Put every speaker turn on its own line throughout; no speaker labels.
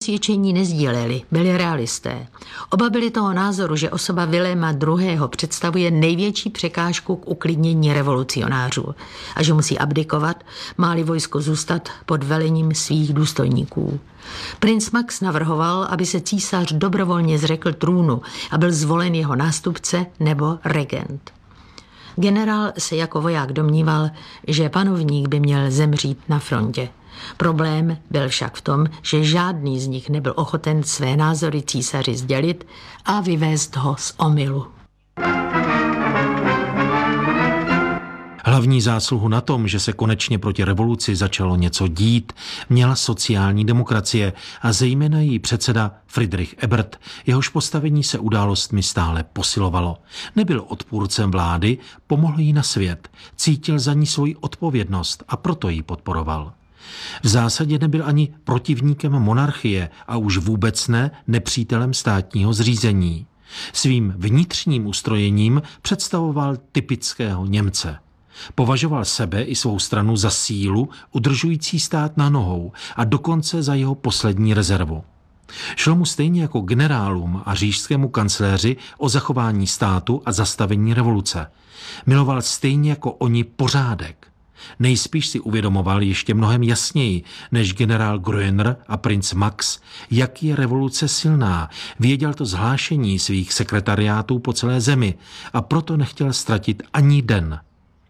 přesvědčení nezdíleli, byli realisté. Oba byli toho názoru, že osoba Viléma II. Představuje největší překážku k uklidnění revolucionářů a že musí abdikovat, má-li vojsko zůstat pod velením svých důstojníků. Princ Max navrhoval, aby se císař dobrovolně zřekl trůnu a byl zvolen jeho nástupce nebo regent. Generál se jako voják domníval, že panovník by měl zemřít na frontě. Problém byl však v tom, že žádný z nich nebyl ochoten své názory císaři sdělit a vyvést ho z omylu.
Hlavní zásluhu na tom, že se konečně proti revoluci začalo něco dít, měla sociální demokracie a zejména její předseda Friedrich Ebert, jehož postavení se událostmi stále posilovalo. Nebyl odpůrcem vlády, pomohl jí na svět, cítil za ní svoji odpovědnost a proto ji podporoval. V zásadě nebyl ani protivníkem monarchie a už vůbec ne nepřítelem státního zřízení. Svým vnitřním ustrojením představoval typického Němce. Považoval sebe i svou stranu za sílu udržující stát na nohou a dokonce za jeho poslední rezervu. Šlo mu stejně jako generálům a říšskému kancléři o zachování státu a zastavení revoluce. Miloval stejně jako oni pořádek. Nejspíš si uvědomoval ještě mnohem jasněji než generál Gröner a princ Max, jak je revoluce silná. Věděl to z hlášení svých sekretariátů po celé zemi a proto nechtěl ztratit ani den.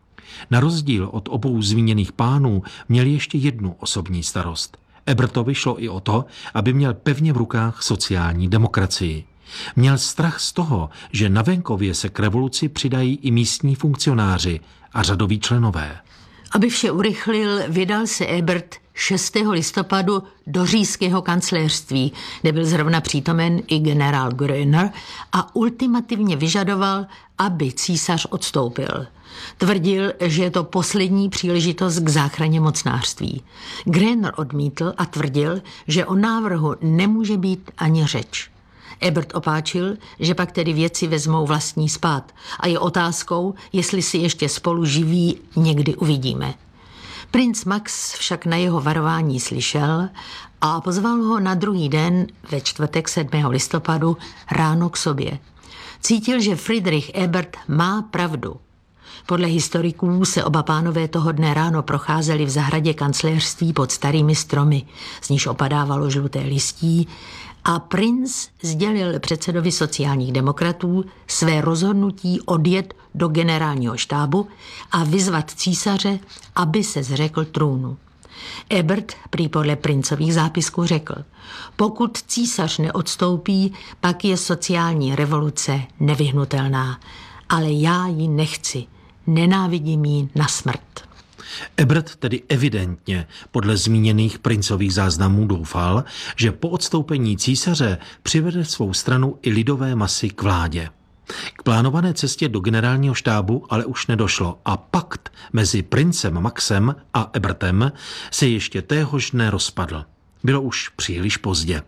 Na rozdíl od obou zmíněných pánů měl ještě jednu osobní starost. Ebertovi šlo i o to, aby měl pevně v rukách sociální demokracii. Měl strach z toho, že na venkově se k revoluci přidají i místní funkcionáři a řadoví členové.
Aby vše urychlil, vydal se Ebert 6. listopadu do říšského kancléřství, kde byl zrovna přítomen i generál Gröner a ultimativně vyžadoval, aby císař odstoupil. Tvrdil, že je to poslední příležitost k záchraně mocnářství. Gröner odmítl a tvrdil, že o návrhu nemůže být ani řeč. Ebert opáčil, že pak tedy věci vezmou vlastní spád a je otázkou, jestli si ještě spolu živí někdy uvidíme. Princ Max však na jeho varování slyšel a pozval ho na druhý den ve čtvrtek 7. listopadu ráno k sobě. Cítil, že Friedrich Ebert má pravdu. Podle historiků se oba pánové toho dne ráno procházeli v zahradě kancléřství pod starými stromy, z níž opadávalo žluté listí, a princ sdělil předsedovi sociálních demokratů své rozhodnutí odjet do generálního štábu a vyzvat císaře, aby se zřekl trůnu. Ebert prý podle princových zápisků řekl: pokud císař neodstoupí, pak je sociální revoluce nevyhnutelná, ale já ji nechci, nenávidím ji na smrt.
Ebert tedy evidentně podle zmíněných princových záznamů doufal, že po odstoupení císaře přivede svou stranu i lidové masy k vládě. K plánované cestě do generálního štábu ale už nedošlo a pakt mezi princem Maxem a Ebertem se ještě téhož dne rozpadl. Bylo už příliš pozdě.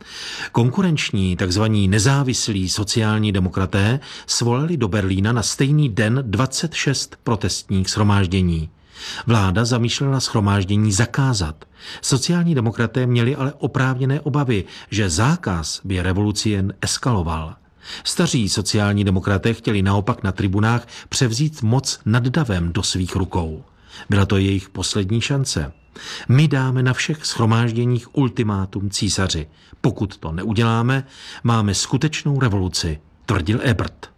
Konkurenční, takzvaní nezávislí sociální demokraté svolali do Berlína na stejný den 26 protestních shromáždění. Vláda zamýšlela shromáždění zakázat. Sociální demokraté měli ale oprávněné obavy, že zákaz by revoluci jen eskaloval. Staří sociální demokraté chtěli naopak na tribunách převzít moc nad davem do svých rukou. Byla to jejich poslední šance. My dáme na všech shromážděních ultimátum císaři. Pokud to neuděláme, máme skutečnou revoluci, tvrdil Ebert.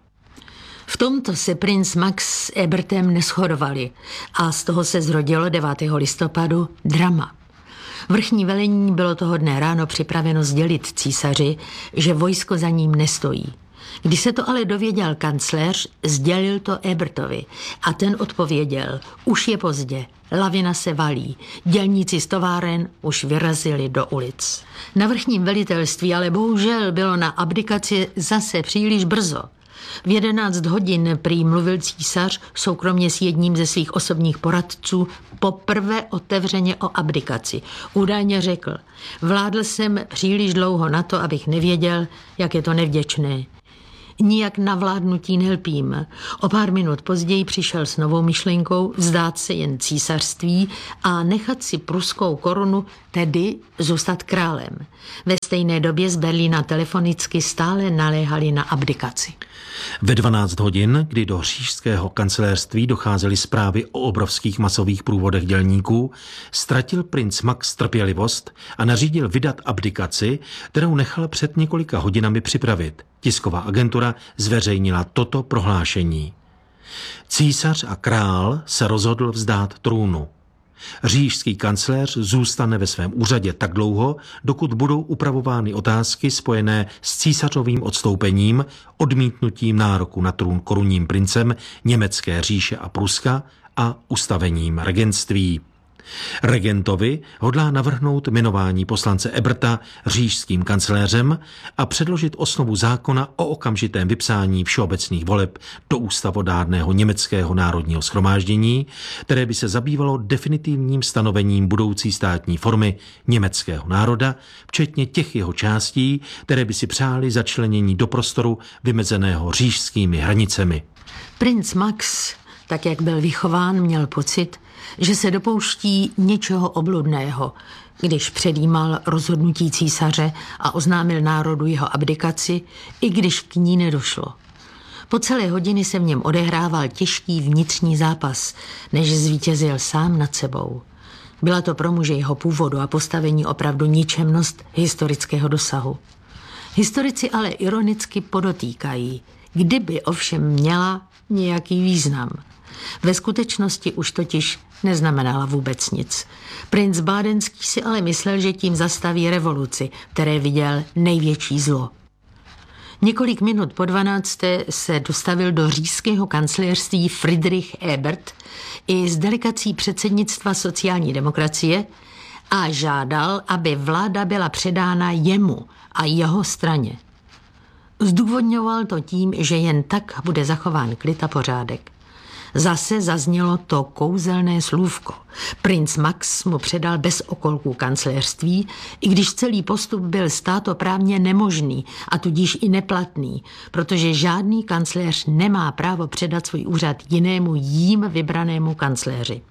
V tomto se princ Max s Ebertem neshodovali a z toho se zrodilo 9. listopadu drama. Vrchní velení bylo toho dne ráno připraveno sdělit císaři, že vojsko za ním nestojí. Když se to ale dověděl kancléř, sdělil to Ebertovi a ten odpověděl: už je pozdě, lavina se valí, dělníci z továren už vyrazili do ulic. Na vrchním velitelství ale bohužel bylo na abdikaci zase příliš brzo. V 11 hodin prý mluvil císař soukromně s jedním ze svých osobních poradců poprvé otevřeně o abdikaci. Údajně řekl: vládl jsem příliš dlouho na to, abych nevěděl, jak je to nevděčné. Nijak na vládnutí nelpím. O pár minut později přišel s novou myšlenkou vzdát se jen císařství a nechat si pruskou korunu, tedy zůstat králem. Ve stejné době z Berlína telefonicky stále naléhali na abdikaci.
Ve 12 hodin, kdy do říšského kancléřství docházely zprávy o obrovských masových průvodech dělníků, ztratil princ Max trpělivost a nařídil vydat abdikaci, kterou nechal před několika hodinami připravit. Tisková agentura zveřejnila toto prohlášení. Císař a král se rozhodl vzdát trůnu. Říšský kancléř zůstane ve svém úřadě tak dlouho, dokud budou upravovány otázky spojené s císařovým odstoupením, odmítnutím nároku na trůn korunním princem Německé říše a Pruska a ustavením regentství. Regentovi hodlá navrhnout jmenování poslance Eberta říšským kancléřem a předložit osnovu zákona o okamžitém vypsání všeobecných voleb do ústavodárného německého národního shromáždění, které by se zabývalo definitivním stanovením budoucí státní formy německého národa, včetně těch jeho částí, které by si přáli začlenění do prostoru vymezeného říšskými hranicemi.
Princ Max, tak jak byl vychován, měl pocit, že se dopouští něčeho obludného, když předjímal rozhodnutí císaře a oznámil národu jeho abdikaci, i když k ní nedošlo. Po celé hodiny se v něm odehrával těžký vnitřní zápas, než zvítězil sám nad sebou. Byla to pro muže jeho původu a postavení opravdu ničemnost historického dosahu. Historici ale ironicky podotýkají, kdyby ovšem měla nějaký význam. Ve skutečnosti už totiž neznamenala vůbec nic. Princ Bádenský si ale myslel, že tím zastaví revoluci, které viděl největší zlo. Několik minut po 12. se dostavil do říšského kancléřství Friedrich Ebert i s delegací předsednictva sociální demokracie a žádal, aby vláda byla předána jemu a jeho straně. Zdůvodňoval to tím, že jen tak bude zachován klid a pořádek. Zase zaznělo to kouzelné slůvko. Princ Max mu předal bez okolků kancléřství, i když celý postup byl státoprávně nemožný a tudíž i neplatný, protože žádný kancléř nemá právo předat svůj úřad jinému jím vybranému kancléři.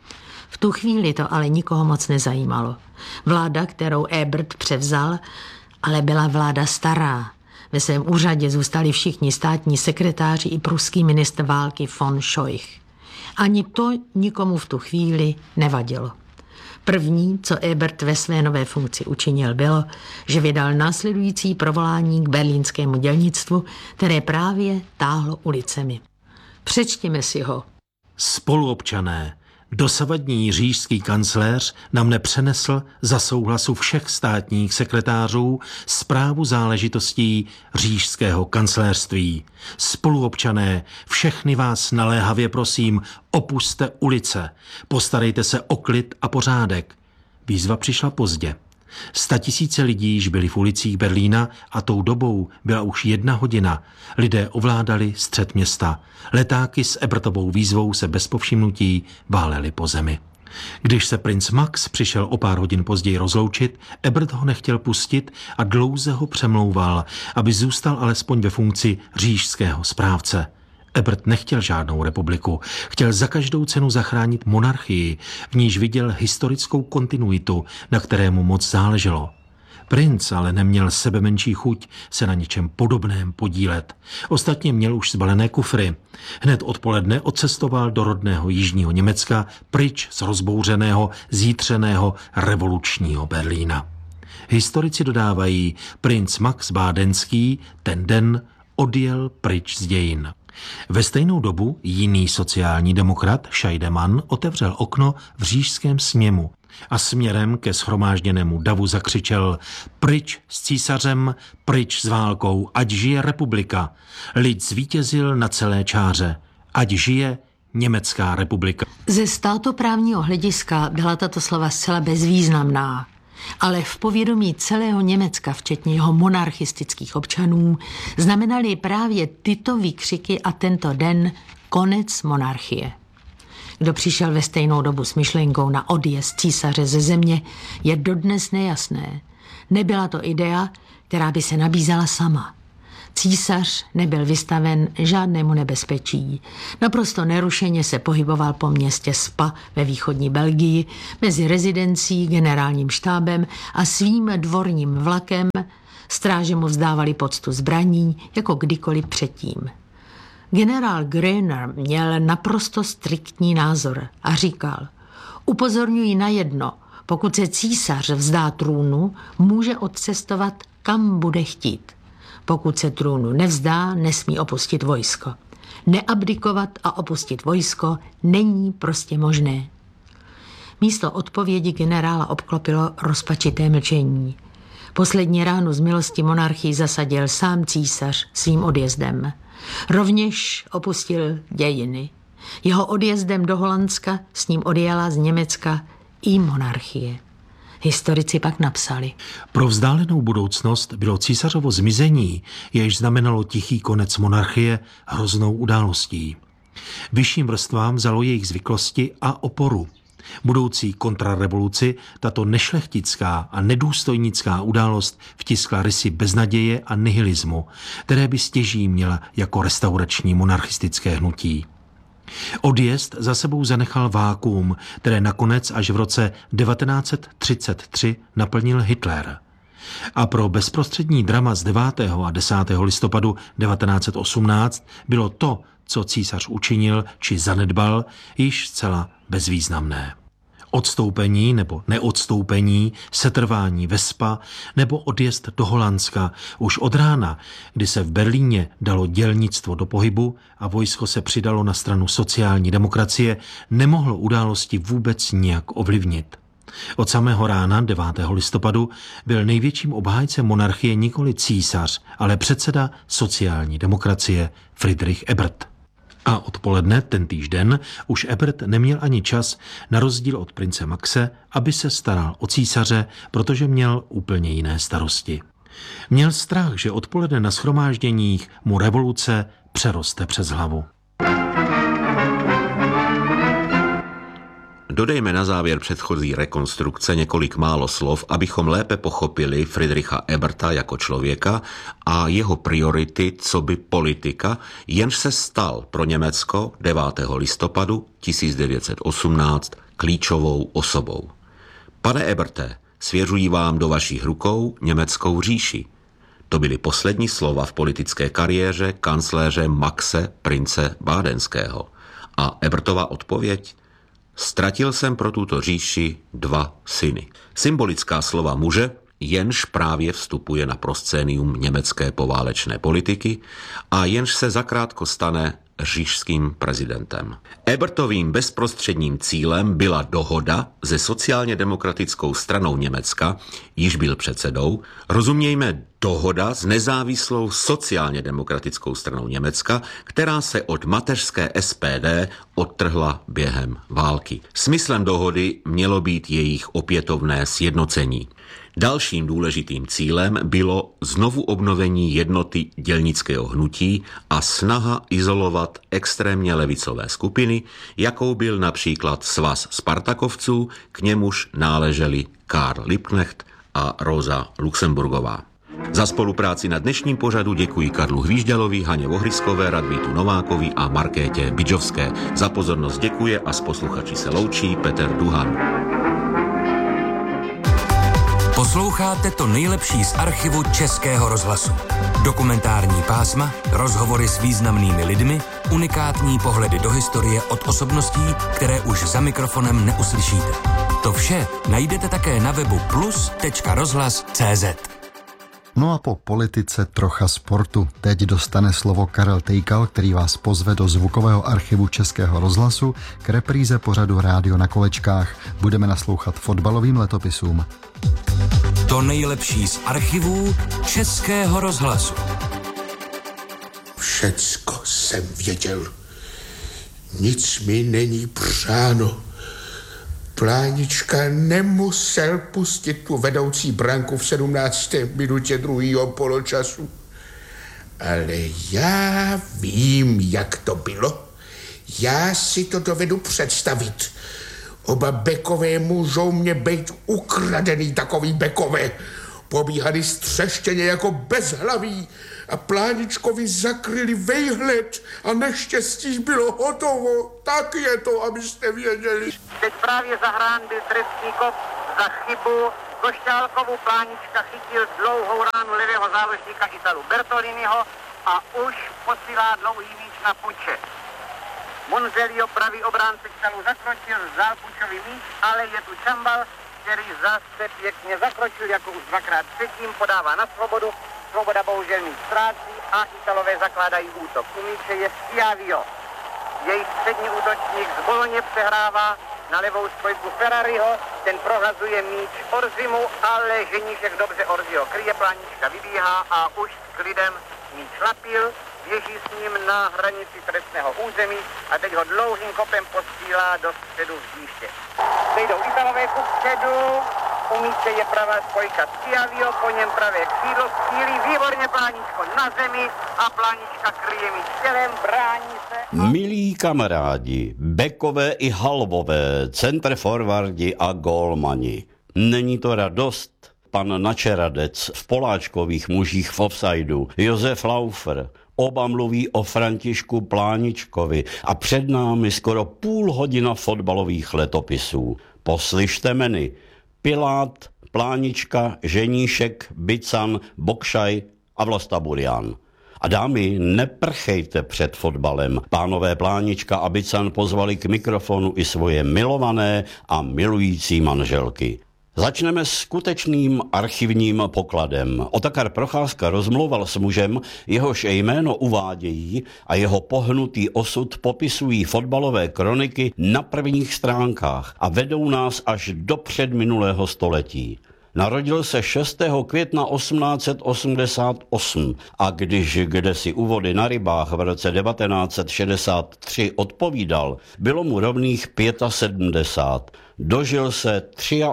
V tu chvíli to ale nikoho moc nezajímalo. Vláda, kterou Ebert převzal, ale byla vláda stará. Ve svém úřadě zůstali všichni státní sekretáři i pruský ministr války von Scheuch. Ani to nikomu v tu chvíli nevadilo. První, co Ebert ve své nové funkci učinil, bylo, že vydal následující provolání k berlínskému dělnictvu, které právě táhlo ulicemi. Přečtěme si ho.
Spoluobčané, dosavadní říšský kancléř na mne přenesl za souhlasu všech státních sekretářů správu záležitostí říšského kancléřství. Spoluobčané, všechny vás naléhavě prosím, opusťte ulice, postarejte se o klid a pořádek. Výzva přišla pozdě. 100 000 lidí již byli v ulicích Berlína a tou dobou byla už 1 hodina. Lidé ovládali střed města. Letáky s Ebertovou výzvou se bez povšimnutí válely po zemi. Když se princ Max přišel o pár hodin později rozloučit, Ebert ho nechtěl pustit a dlouze ho přemlouval, aby zůstal alespoň ve funkci říšského správce. Ebert nechtěl žádnou republiku, chtěl za každou cenu zachránit monarchii, v níž viděl historickou kontinuitu, na kterému moc záleželo. Princ ale neměl sebemenší chuť se na něčem podobném podílet. Ostatně měl už zbalené kufry. Hned odpoledne odcestoval do rodného jižního Německa pryč z rozbouřeného, zítřeného revolučního Berlína. Historici dodávají, princ Max Bádenský ten den odjel pryč z dějin. Ve stejnou dobu jiný sociální demokrat Scheidemann otevřel okno v říšském sněmu a směrem ke shromážděnému davu zakřičel: pryč s císařem, pryč s válkou, ať žije republika. Lid zvítězil na celé čáře, ať žije Německá republika.
Ze státoprávního hlediska byla tato slova zcela bezvýznamná, ale v povědomí celého Německa, včetně jeho monarchistických občanů, znamenaly právě tyto výkřiky a tento den konec monarchie. Kdo přišel ve stejnou dobu s myšlenkou na odjezd císaře ze země, je dodnes nejasné. Nebyla to idea, která by se nabízela sama. Císař nebyl vystaven žádnému nebezpečí. Naprosto nerušeně se pohyboval po městě Spa ve východní Belgii mezi rezidencí, generálním štábem a svým dvorním vlakem. Stráže mu vzdávali poctu zbraní jako kdykoliv předtím. Generál Gröner měl naprosto striktní názor a říkal: upozorňuji na jedno, pokud se císař vzdá trůnu, může odcestovat kam bude chtít. Pokud se trůnu nevzdá, nesmí opustit vojsko. Neabdikovat a opustit vojsko není prostě možné. Místo odpovědi generála obklopilo rozpačité mlčení. Poslední ránu z milosti monarchii zasadil sám císař svým odjezdem. Rovněž opustil dějiny. Jeho odjezdem do Holandska s ním odjela z Německa i monarchie. Historici pak napsali:
pro vzdálenou budoucnost bylo císařovo zmizení, jež znamenalo tichý konec monarchie, hroznou událostí. Vyšším vrstvám vzalo jejich zvyklosti a oporu. Budoucí kontrarevoluci tato nešlechtická a nedůstojnická událost vtiskla rysy beznaděje a nihilismu, které by stěží měla jako restaurační monarchistické hnutí. Odjezd za sebou zanechal vákuum, které nakonec až v roce 1933 naplnil Hitler. A pro bezprostřední drama z 9. a 10. listopadu 1918 bylo to, co císař učinil či zanedbal, již zcela bezvýznamné. Odstoupení nebo neodstoupení, setrvání ve Spa nebo odjezd do Holandska už od rána, kdy se v Berlíně dalo dělnictvo do pohybu a vojsko se přidalo na stranu sociální demokracie, nemohlo události vůbec nijak ovlivnit. Od samého rána 9. listopadu byl největším obhájcem monarchie nikoli císař, ale předseda sociální demokracie Friedrich Ebert. A odpoledne tentýž den už Ebert neměl ani čas, na rozdíl od prince Maxe, aby se staral o císaře, protože měl úplně jiné starosti. Měl strach, že odpoledne na shromážděních mu revoluce přeroste přes hlavu.
Dodejme na závěr předchozí rekonstrukce několik málo slov, abychom lépe pochopili Friedricha Eberta jako člověka a jeho priority coby politika, jenž se stal pro Německo 9. listopadu 1918 klíčovou osobou. Pane Eberte, svěřuji vám do vašich rukou německou říši. To byly poslední slova v politické kariéře kancléře Maxe, prince Bádenského. A Ebertova odpověď? Ztratil jsem pro tuto říši 2 syny. Symbolická slova muže, jenž právě vstupuje na proscénium německé poválečné politiky a jenž se zakrátko stane říšským prezidentem. Ebertovým bezprostředním cílem byla dohoda se sociálně demokratickou stranou Německa, již byl předsedou, rozumějme dohoda s nezávislou sociálně demokratickou stranou Německa, která se od mateřské SPD odtrhla během války. Smyslem dohody mělo být jejich opětovné sjednocení. Dalším důležitým cílem bylo znovu obnovení jednoty dělnického hnutí a snaha izolovat extrémně levicové skupiny, jakou byl například Svaz Spartakovců, k němuž náleželi Karl Liebknecht a Rosa Luxemburgová. Za spolupráci na dnešním pořadu děkuji Karlu Hvížďalovi, Haně Vohryskové, Radvítu Novákovi a Markétě Bidžovské. Za pozornost děkuje a s posluchači se loučí Petr Duhan.
Posloucháte to nejlepší z archivu Českého rozhlasu. Dokumentární pásma, rozhovory s významnými lidmi, unikátní pohledy do historie od osobností, které už za mikrofonem neuslyšíte. To vše najdete také na webu plus.rozhlas.cz.
No a po politice trocha sportu. Teď dostane slovo Karel Tejkal, který vás pozve do zvukového archivu Českého rozhlasu k repríze pořadu Rádio na kolečkách. Budeme naslouchat fotbalovým letopisům.
To nejlepší z archivů Českého rozhlasu.
Všecko jsem věděl. Nic mi není přáno. Plánička nemusel pustit tu vedoucí branku v 17. minutě druhého poločasu. Ale já vím, jak to bylo. Já si to dovedu představit. Oba bekové můžou mě být ukradený, takový bekové. Pobíhali střeštěně jako bezhlaví a Pláničkovi zakryli vejhled a neštěstí bylo hotovo. Tak je to, abyste věděli.
Teď právě zahrán byl trestný kop za chybu. Košťálkovu Plánička chytil dlouhou ránu levého záložníka Italu Bertoliniho a už posílá dlouhý míč na Puče. Monzelio, pravý obránce, Italu zakročil, vzal Pučový míč, ale je tu Čambal, který zase pěkně zakročil, jako už dvakrát předtím, podává na Svobodu. Svoboda bohužel míč ztrácí a Italové zakládají útok. U míče je Schiavio. Jejich střední útočník z Boloně přehrává na levou spojku Ferrariho, ten prohazuje míč Orzimu, ale ženíšek dobře Orziho kryje, Plánička vybíhá a už s klidem míč lapil, běží s ním na hranici trestného území a teď ho dlouhým kopem posílá do středu hřiště. Sejdou Italové ku středu, u míče je pravá spojka Schiavio, po něm pravé křídlo, střílí výborně Pláničko na zemi a Plánička kryje míč tělem, brání se.
Milí kamarádi, bekové i halvové, centrforwardi a gólmani. Není to radost? Pan Načeradec v Poláčkových mužích v offsideu, Josef Laufer, oba mluví o Františku Pláničkovi a před námi skoro půl hodina fotbalových letopisů. Poslyšte jmény: Pilát, Plánička, Ženíšek, Bican, Bokšaj a Vlasta Burian. A dámy, neprchejte před fotbalem. Pánové Plánička a Bican pozvali k mikrofonu i svoje milované a milující manželky. Začneme skutečným archivním pokladem. Otakar Procházka rozmlouval s mužem, jehož jméno uvádějí a jeho pohnutý osud popisují fotbalové kroniky na prvních stránkách a vedou nás až do předminulého století. Narodil se 6. května 1888 a když kdesi u vody na rybách v roce 1963 odpovídal, bylo mu rovných 75. Dožil se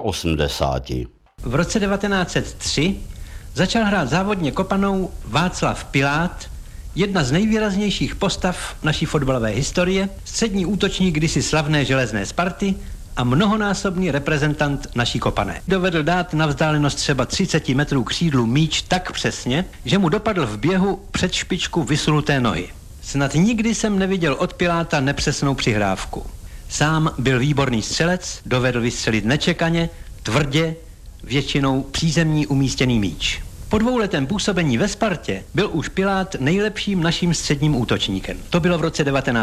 83.
V roce 1903 začal hrát závodně kopanou Václav Pilát, jedna z nejvýraznějších postav naší fotbalové historie, střední útočník kdysi slavné Železné Sparty a mnohonásobný reprezentant naší kopané. Dovedl dát na vzdálenost třeba 30 metrů křídlu míč tak přesně, že mu dopadl v běhu před špičku vysunuté nohy. Snad nikdy jsem neviděl od Piláta nepřesnou přihrávku. Sám byl výborný střelec, dovedl vystřelit nečekaně, tvrdě, většinou přízemní umístěný míč. Po dvouletém působení ve Spartě byl už Pilát nejlepším naším středním útočníkem. To bylo v roce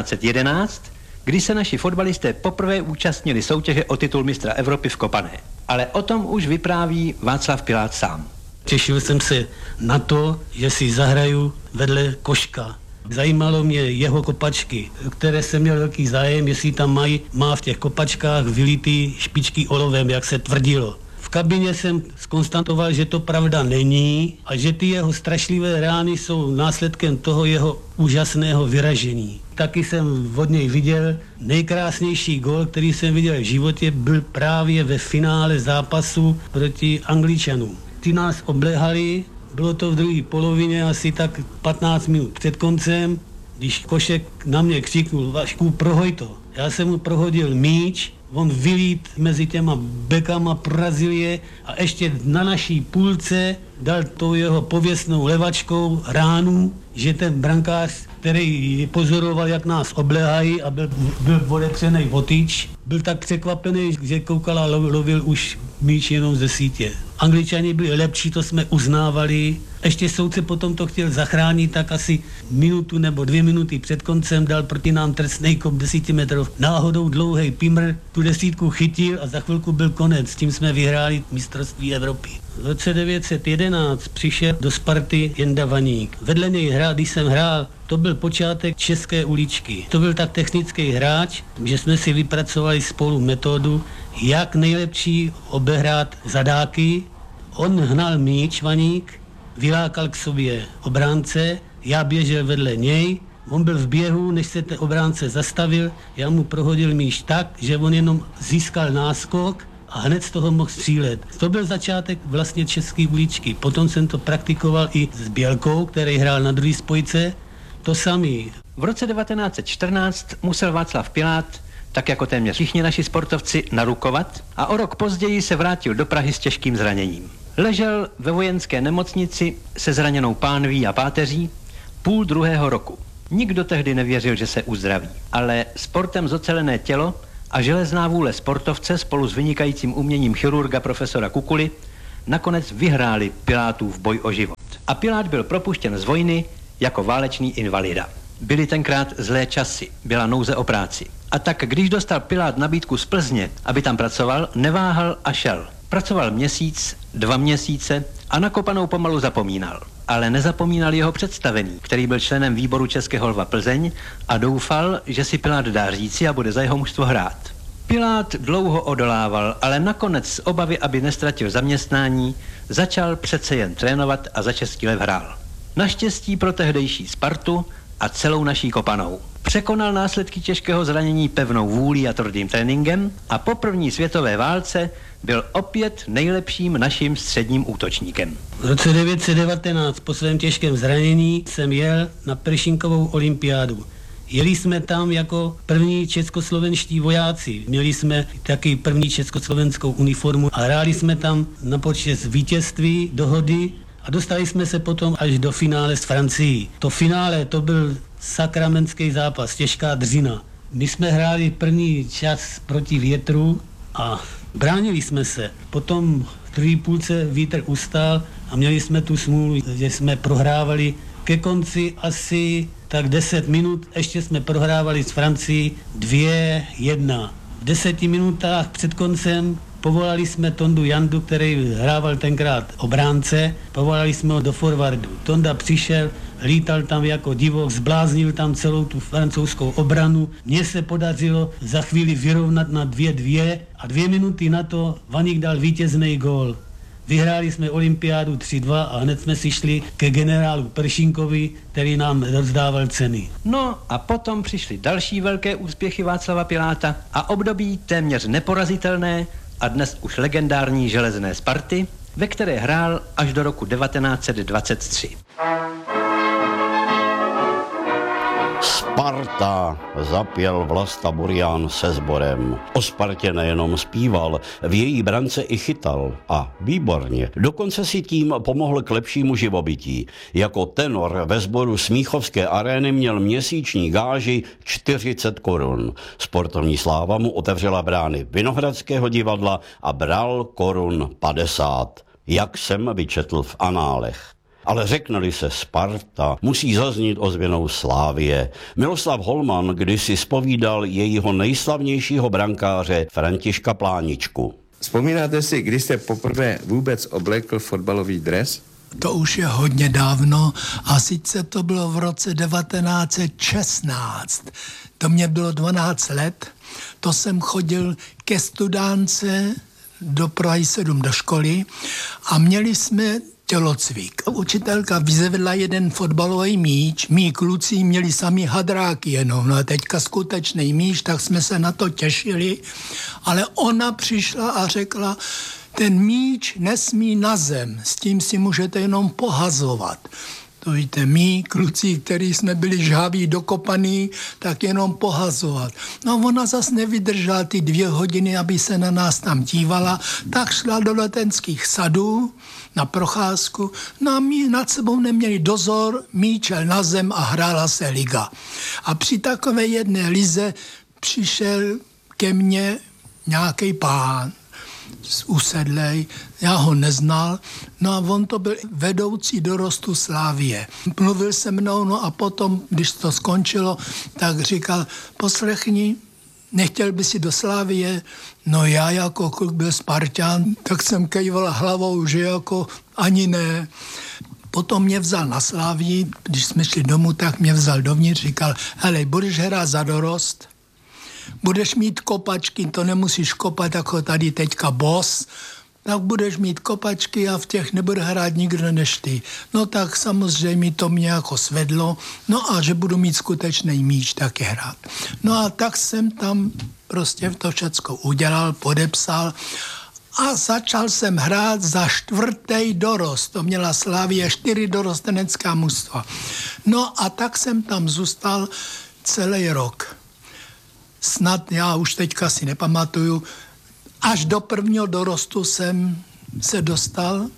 1911, kdy se naši fotbalisté poprvé účastnili soutěže o titul mistra Evropy v kopané. Ale o tom už vypráví Václav Pilát sám.
Těšil jsem se na to, že si zahraju vedle Koška. Zajímalo mě jeho kopačky, které jsem měl velký zájem, jestli tam má v těch kopačkách vylitý špičky olovem, jak se tvrdilo. V kabině jsem zkonstatoval, že to pravda není a že ty jeho strašlivé rány jsou následkem toho jeho úžasného vyražení. Taky jsem od něj viděl nejkrásnější gól, který jsem viděl v životě, byl právě ve finále zápasu proti Angličanům. Ty nás obléhali, bylo to v druhé polovině, asi tak 15 minut před koncem, když Košek na mě křiknul: Vašku, prohoj to. Já jsem mu prohodil míč, on vylít mezi těma bekama, prorazil je a ještě na naší půlce dal tou jeho pověstnou levačkou ránu, že ten brankář, který pozoroval, jak nás obléhají a byl odepřený o tyč, byl tak překvapený, že koukal a lovil už míč jenom ze sítě. Angličani byli lepší, to jsme uznávali. Ještě soudce potom to chtěl zachránit, tak asi minutu nebo 2 minuty před koncem dal proti nám trestnej kop 10 metrů. Náhodou dlouhý Pimr tu desítku chytil a za chvilku byl konec. S tím jsme vyhráli mistrovství Evropy. V roce 1911 přišel do Sparty Jenda Vaník. Vedle něj hrál, když jsem hrál, to byl počátek České uličky. To byl tak technický hráč, že jsme si vypracovali spolu metodu, jak nejlepší obehrát zadáky. On hnal míč, Vaník, vylákal k sobě obránce, já běžel vedle něj, on byl v běhu, než se ten obránce zastavil, já mu prohodil míč tak, že on jenom získal náskok a hned z toho mohl střílet. To byl začátek vlastně České uličky. Potom jsem to praktikoval i s Bělkou, který hrál na druhé spojce, to samý.
V roce 1914 musel Václav Pilát, tak jako téměř všichni naši sportovci, narukovat a o rok později se vrátil do Prahy s těžkým zraněním. Ležel ve vojenské nemocnici se zraněnou pánví a páteří 1,5 roku. Nikdo tehdy nevěřil, že se uzdraví, ale sportem zocelené tělo a železná vůle sportovce spolu s vynikajícím uměním chirurga profesora Kukuly nakonec vyhráli Pilátův boj o život. A Pilát byl propuštěn z vojny jako válečný invalida. Byly tenkrát zlé časy, byla nouze o práci. A tak, když dostal Pilát nabídku z Plzně, aby tam pracoval, neváhal a šel. Pracoval měsíc, 2 měsíce a na Kopanou pomalu zapomínal. Ale nezapomínal jeho představený, který byl členem výboru Českého Lva Plzeň a doufal, že si Pilát dá říci a bude za jeho mužstvo hrát. Pilát dlouho odolával, ale nakonec z obavy, aby nestratil zaměstnání, začal přece jen trénovat a za Český Lev hrál. Naštěstí pro tehdejší Spartu a celou naší Kopanou. Překonal následky těžkého zranění pevnou vůlí a tvrdým tréninkem a po první světové válce byl opět nejlepším naším středním útočníkem.
V roce 1919 po svém těžkém zranění jsem jel na Peršínkovou olympiádu. Jeli jsme tam jako první českoslovenští vojáci. Měli jsme taky první československou uniformu a hráli jsme tam na počest vítězství, dohody a dostali jsme se potom až do finále s Francií. To finále to byl sakramentský zápas, těžká dřina. My jsme hráli první čas proti větru a bránili jsme se. Potom v druhé půlce vítr ustál a měli jsme tu smůlu, že jsme prohrávali ke konci asi tak 10 minut, ještě jsme prohrávali s Francií 2-1. V 10 minutách před koncem povolali jsme Tondu Jandu, který hrával tenkrát obránce, povolali jsme ho do forwardu. Tonda přišel, lítal tam jako divok, zbláznil tam celou tu francouzskou obranu. Mně se podařilo za chvíli vyrovnat na 2-2 a 2 minuty na to Vaník dal vítězný gól. Vyhráli jsme olympiádu 3-2 a hned jsme si šli ke generálu Peršínkovi, který nám rozdával ceny.
No a potom přišly další velké úspěchy Václava Piláta a období téměř neporazitelné a dnes už legendární železné Sparty, ve které hrál až do roku 1923.
Sparta, zapěl Vlasta Burian se sborem. O Spartě nejenom zpíval, v její brance i chytal. A výborně. Dokonce si tím pomohl k lepšímu živobytí. Jako tenor ve sboru Smíchovské arény měl měsíční gáži 40 korun. Sportovní sláva mu otevřela brány Vinohradského divadla a bral korun 50. Jak jsem vyčetl v análech. Ale řekne-li se Sparta, musí zaznít ozvěnou Slávie. Miloslav Holman kdysi zpovídal jejího nejslavnějšího brankáře Františka Pláničku.
Vzpomínáte si, kdy jste poprvé vůbec oblekl fotbalový dres?
To už je hodně dávno a sice to bylo v roce 1916. To mě bylo 12 let. To jsem chodil ke studánce do Prahy 7 do školy a měli jsme tělocvik. Učitelka vyzvedla jeden fotbalový míč, mí kluci měli sami hadráky jenom, no a teďka skutečný míč, tak jsme se na to těšili, ale ona přišla a řekla, ten míč nesmí na zem, s tím si můžete jenom pohazovat. To víte, my, kluci, který jsme byli žhaví, dokopaný, tak jenom pohazovat. No ona zas nevydržela ty 2 hodiny, aby se na nás tam dívala, tak šla do letenských sadů na procházku. No a my nad sebou neměli dozor, míčel na zem a hrála se liga. A při takové jedné lize přišel ke mně nějaký pán, usedlej, já ho neznal, no a on to byl vedoucí dorostu Slávie. Mluvil se mnou, no a potom, když to skončilo, tak říkal, poslechni, nechtěl by si do Slávie? No já jako kluk byl Sparťan, tak jsem kejval hlavou, že jako ani ne. Potom mě vzal na Slávii, když jsme šli domů, tak mě vzal dovnitř, říkal, hele, budeš hrát za dorost? Budeš mít kopačky, to nemusíš kopat jako tady teďka boss, tak budeš mít kopačky a v těch nebude hrát nikdo než ty. No tak samozřejmě to mě jako svedlo, no a že budu mít skutečný míč taky hrát. No a tak jsem tam prostě to všecko udělal, podepsal a začal jsem hrát za 4. dorost. To měla Slavie 4 dorostenecká mužstva. No a tak jsem tam zůstal celý rok. Snad já už teďka si nepamatuju, až do 1. dorostu jsem se dostal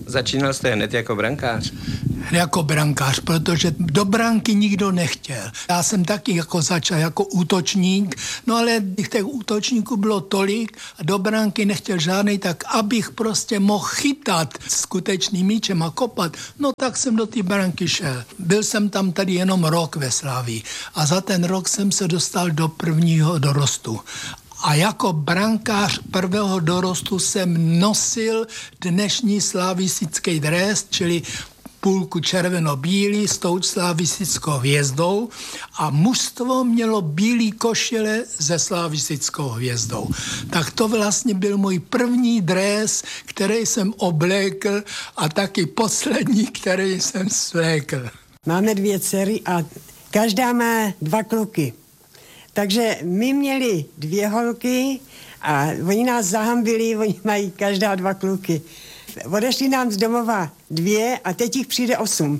Začínal jste hned jako brankář?
Jako brankář, protože do branky nikdo nechtěl. Já jsem taky jako začal jako útočník, no ale těch útočníků bylo tolik a do branky nechtěl žádnej, tak abych prostě mohl chytat skutečným míčem a kopat, no tak jsem do té branky šel. Byl jsem tam tady jenom rok ve Slavii a za ten rok jsem se dostal do prvního dorostu. A jako brankář prvého dorostu jsem nosil dnešní slavistický dres, čili půlku červeno-bílý s tou slavistickou hvězdou a mužstvo mělo bílý košile se slavistickou hvězdou. Tak to vlastně byl můj první dres, který jsem oblékl a taky poslední, který jsem svlékl.
Máme 2 dcery a každá má 2 kluky. Takže my měli 2 holky a oni nás zahambili, oni mají každá 2 kluky. Odešli nám z domova 2 a teď jich přijde 8.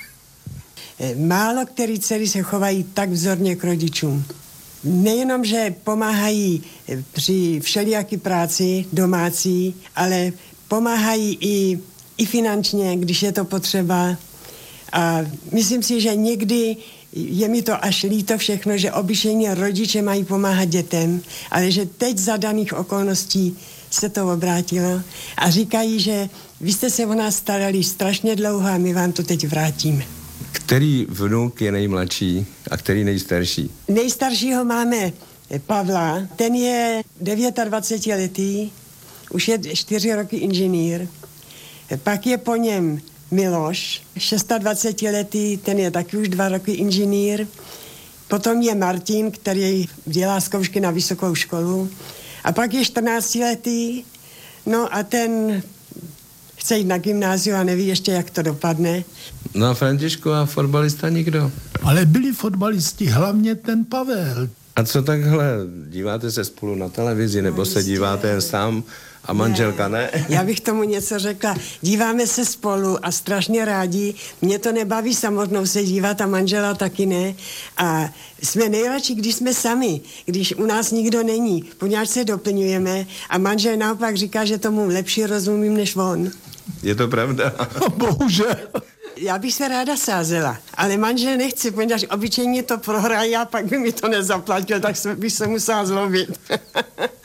Málo který dcery se chovají tak vzorně k rodičům. Nejenom, že pomáhají při všelijaký práci domácí, ale pomáhají i finančně, když je to potřeba. A myslím si, že někdy je mi to až líto všechno, že obyčejně rodiče mají pomáhat dětem, ale že teď za daných okolností se to obrátilo a říkají, že vy jste se o nás starali strašně dlouho a my vám to teď vrátíme.
Který vnuk je nejmladší a který nejstarší?
Nejstaršího máme Pavla, ten je 29 letý, už je 4 roky inženýr. Pak je po něm Miloš, 26 letý, ten je taky už 2 roky inženýr. Potom je Martin, který dělá zkoušky na vysokou školu. A pak je 14 letý, no a ten chce jít na gymnáziu a neví ještě, jak to dopadne.
No a Františku, a fotbalista nikdo?
Ale byli fotbalisti, hlavně ten Pavel.
A co takhle? Díváte se spolu na televizi, nebo se díváte jen sám a manželka ne?
Já bych tomu něco řekla. Díváme se spolu a strašně rádi. Mě to nebaví samotnou se dívat a manžela taky ne. A jsme nejradši, když jsme sami, když u nás nikdo není, poněvadž se doplňujeme a manžel naopak říká, že tomu lepší rozumím než on.
Je to pravda?
Bohužel.
Já bych se ráda sázela, ale manžel nechce, poněvadž obyčejně to prohraje a pak by mi to nezaplatil, tak bych se musela zlobit.